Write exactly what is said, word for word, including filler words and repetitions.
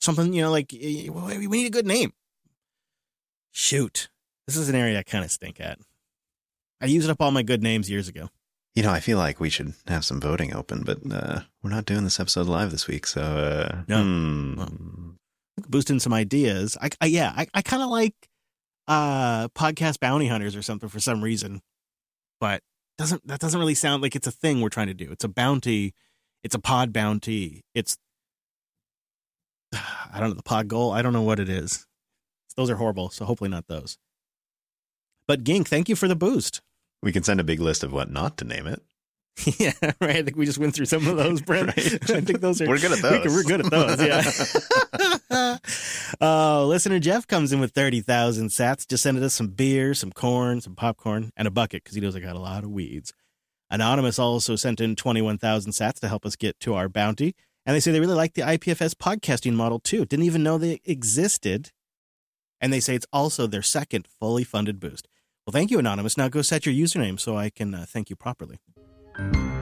something, you know, like we need a good name. Shoot. This is an area I kind of stink at. I used up all my good names years ago. You know, I feel like we should have some voting open, but uh, we're not doing this episode live this week, so uh, no. Hmm. Well, boosting some ideas. I, I yeah, I, I kind of like uh, podcast bounty hunters or something for some reason, but doesn't that doesn't really sound like it's a thing we're trying to do. It's a bounty. It's a pod bounty. It's I don't know the pod goal. I don't know what it is. Those are horrible, so hopefully not those. But Gink, thank you for the boost. We can send a big list of what not to name it. Yeah, right. I think we just went through some of those, Brent. Right. I think those are we're good at those. We can, we're good at those. Yeah. uh, listener Jeff comes in with thirty thousand sats. Just sending us some beer, some corn, some popcorn, and a bucket because he knows I got a lot of weeds. Anonymous also sent in twenty-one thousand sats to help us get to our bounty, and they say they really like the I P F S podcasting model too. Didn't even know they existed, and they say it's also their second fully funded boost. Well, thank you, Anonymous. Now go set your username so I can uh, thank you properly.